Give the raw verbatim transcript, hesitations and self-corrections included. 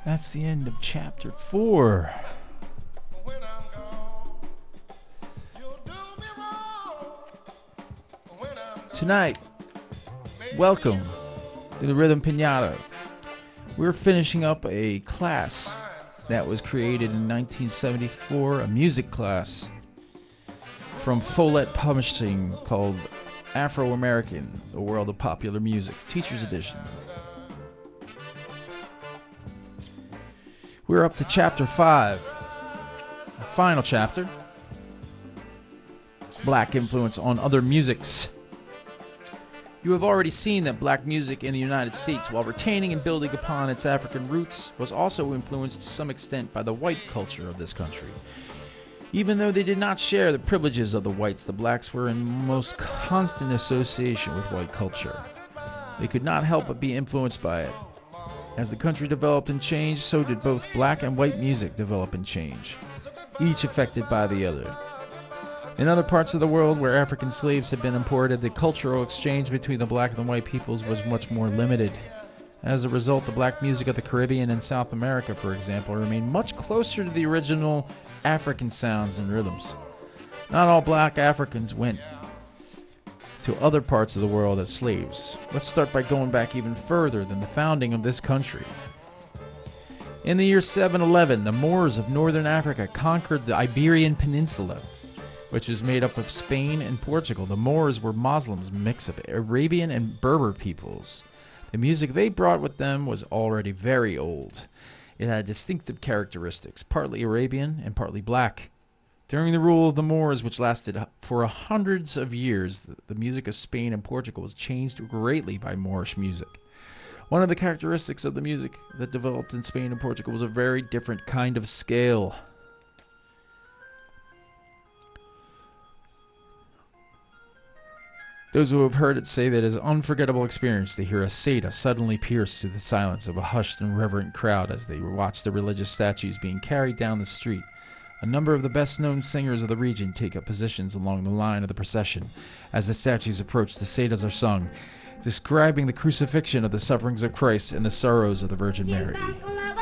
That's the end of chapter four. Tonight, welcome to the Rhythm Pinata. We're finishing up a class that was created in nineteen seventy-four, a music class from Follett Publishing called Afro-American, The World of Popular Music, Teacher's Edition. We're up to chapter five, the final chapter, Black Influence on Other Musics. You have already seen that black music in the United States, while retaining and building upon its African roots, was also influenced to some extent by the white culture of this country. Even though they did not share the privileges of the whites, the blacks were in most constant association with white culture. They could not help but be influenced by it. As the country developed and changed, so did both black and white music develop and change, each affected by the other. In other parts of the world where African slaves had been imported, the cultural exchange between the black and the white peoples was much more limited. As a result, the black music of the Caribbean and South America, for example, remained much closer to the original African sounds and rhythms. Not all black Africans went to other parts of the world as slaves. Let's start by going back even further than the founding of this country. In the year seven eleven, the Moors of northern Africa conquered the Iberian Peninsula, which is made up of Spain and Portugal. The Moors were Muslims, a mix of Arabian and Berber peoples. The music they brought with them was already very old. It had distinctive characteristics, partly Arabian and partly black. During the rule of the Moors, which lasted for hundreds of years, the music of Spain and Portugal was changed greatly by Moorish music. One of the characteristics of the music that developed in Spain and Portugal was a very different kind of scale. Those who have heard it say that it is an unforgettable experience to hear a satyr suddenly pierce through the silence of a hushed and reverent crowd as they watch the religious statues being carried down the street. A number of the best-known singers of the region take up positions along the line of the procession. As the statues approach, the satyrs are sung, describing the crucifixion of the sufferings of Christ and the sorrows of the Virgin Mary.